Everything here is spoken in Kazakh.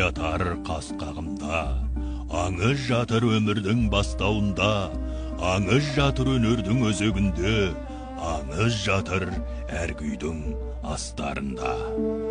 ятар қас қағымда, аңыз жатыр өмірдің бастауында, аңыз жатыр өнердің өзегінде, аңыз жатыр әр күйдің астарында.